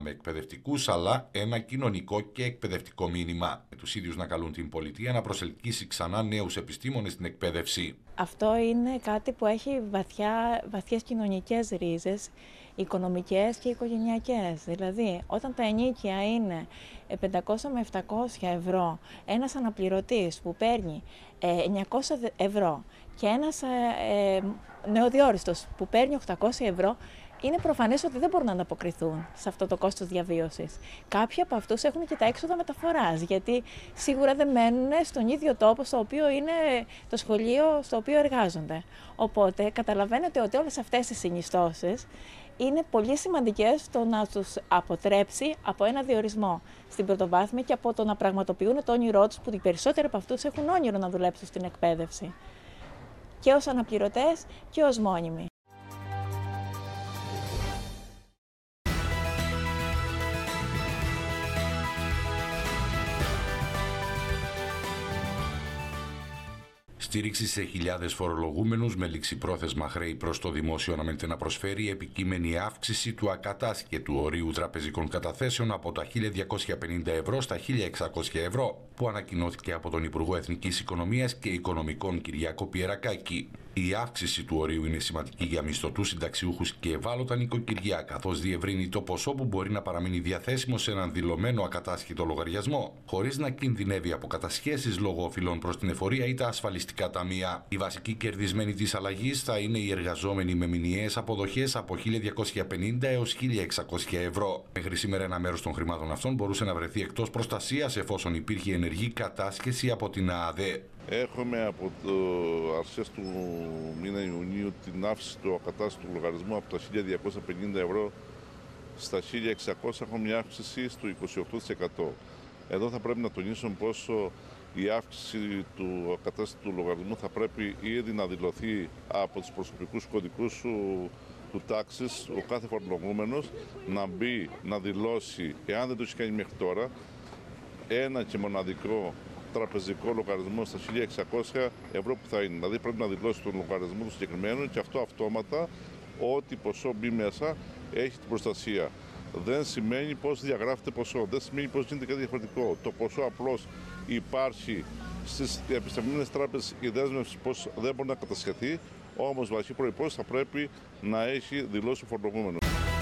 με εκπαιδευτικούς, αλλά ένα κοινωνικό και εκπαιδευτικό μήνυμα. Με τους ίδιους να καλούν την πολιτεία να προσελκύσει ξανά νέους επιστήμονες στην εκπαίδευση. Αυτό είναι κάτι που έχει βαθιές κοινωνικές ρίζες, οικονομικές και οικογενειακές. Δηλαδή, όταν τα ενίκια είναι 500 με 700 ευρώ, ένας αναπληρωτής που παίρνει 900 ευρώ και ένας νεοδιόριστος που παίρνει 800 ευρώ, είναι προφανές ότι δεν μπορούν να ανταποκριθούν σε αυτό το κόστος διαβίωσης. Κάποιοι από αυτούς έχουν και τα έξοδα μεταφοράς, γιατί σίγουρα δεν μένουν στον ίδιο τόπο στο οποίο είναι το σχολείο στο οποίο εργάζονται. Οπότε καταλαβαίνετε ότι όλες αυτές οι συνιστώσεις είναι πολύ σημαντικές στο να τους αποτρέψει από ένα διορισμό στην πρωτοβάθμια και από το να πραγματοποιούν το όνειρό τους, που οι περισσότεροι από αυτούς έχουν όνειρο να δουλέψουν στην εκπαίδευση. Και ως αναπληρωτές και ως μόνιμοι. Στήριξη σε χιλιάδες φορολογούμενους με ληξιπρόθεσμα χρέη προς το δημόσιο αναμένεται να προσφέρει επικείμενη αύξηση του ακατάσχετου ορίου τραπεζικών καταθέσεων από τα 1.250 ευρώ στα 1.600 ευρώ, που ανακοινώθηκε από τον Υπουργό Εθνικής Οικονομίας και Οικονομικών Κυριάκο Πιερακάκη. Η αύξηση του ορίου είναι σημαντική για μισθωτούς, συνταξιούχους και ευάλωτα νοικοκυριά, καθώς διευρύνει το ποσό που μπορεί να παραμείνει διαθέσιμο σε έναν δηλωμένο ακατάσχετο λογαριασμό, χωρίς να κινδυνεύει από κατασχέσεις λόγω οφειλών προς την εφορία ή τα ασφαλιστικά ταμεία. Η βασική κερδισμένη της αλλαγής θα είναι οι εργαζόμενοι με μηνιαίες αποδοχές από 1.250 έως 1.600 ευρώ. Μέχρι σήμερα ένα μέρος των χρημάτων αυτών μπορούσε να βρεθεί εκτός προστασίας εφόσον υπήρχε ενεργή κατάσχεση από την ΑΑΔΕ. Έχουμε από το αρχές του μήνα Ιουνίου την αύξηση του ακατάστατου λογαριασμού από τα 1.250 ευρώ στα 1.600, έχουμε μια αύξηση στο 28%. Εδώ θα πρέπει να τονίσουμε πόσο η αύξηση του ακατάστατου λογαριασμού θα πρέπει ήδη να δηλωθεί από τους προσωπικούς κωδικούς του τάξης, ο κάθε φορολογούμενος να μπει, να δηλώσει, εάν δεν το έχει κάνει μέχρι τώρα, ένα και μοναδικό τραπεζικό λογαριασμό στα 1.600 ευρώ που θα είναι. Δηλαδή πρέπει να δηλώσει τον λογαριασμό του συγκεκριμένου και αυτό αυτόματα, ό,τι ποσό μπει μέσα, έχει την προστασία. Δεν σημαίνει πώς διαγράφεται ποσό, δεν σημαίνει πώς γίνεται κάτι διαφορετικό. Το ποσό απλώς υπάρχει στις επιστημονικές τράπεζες, η δέσμευση πώς δεν μπορεί να κατασχεθεί, όμως βασική προϋπόθεση θα πρέπει να έχει δηλώσει ο φορολογούμενος.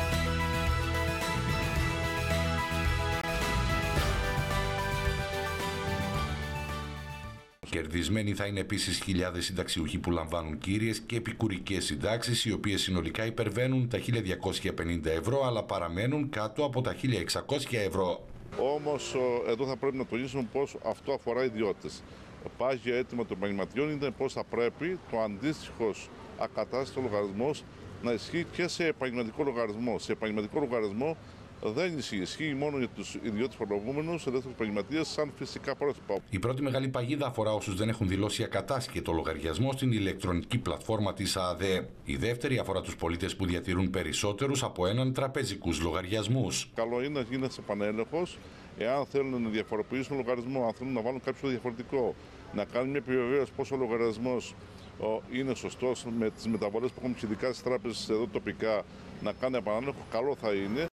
Κερδισμένοι θα είναι επίσης χιλιάδες συνταξιούχοι που λαμβάνουν κύριες και επικουρικές συντάξεις, οι οποίες συνολικά υπερβαίνουν τα 1.250 ευρώ, αλλά παραμένουν κάτω από τα 1.600 ευρώ. Όμως εδώ θα πρέπει να τονίσουμε πώς αυτό αφορά ιδιώτες. Πάγιο αίτημα των επαγγελματιών είναι πώς θα πρέπει το αντίστοιχος ακατάστατο λογαριασμός να ισχύει και σε επαγγελματικό λογαριασμό. Σε επαγγελματικό λογαριασμό δεν ισχύει μόνο για τους ιδιώτες φορολογούμενους, ελεύθερους επαγγελματίες, σαν φυσικά πρόσωπα. Η πρώτη μεγάλη παγίδα αφορά όσους δεν έχουν δηλώσει ακατάσχετο λογαριασμό στην ηλεκτρονική πλατφόρμα της ΑΑΔΕ. Η δεύτερη αφορά τους πολίτες που διατηρούν περισσότερους από έναν τραπεζικούς λογαριασμούς. Καλό είναι να γίνεται επανέλεγχος, εάν θέλουν να διαφοροποιήσουν λογαριασμό, αν θέλουν να βάλουν κάποιο διαφορετικό, να κάνουν μια επιβεβαίωση πόσο ο λογαριασμός είναι σωστός με τις μεταβολές που έχουμε ειδικά στις τράπεζες εδώ τοπικά, να κάνει επανέλεγχο, καλό θα είναι.